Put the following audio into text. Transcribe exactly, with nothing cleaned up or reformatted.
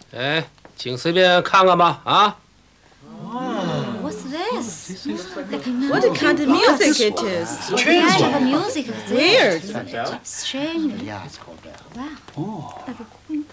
哎，请随便看看吧，啊。 What's this? What a kind of music it is. Yeah, like a music. Weird. Strange. Yeah, it's called that. Wow. Oh. Like a queen.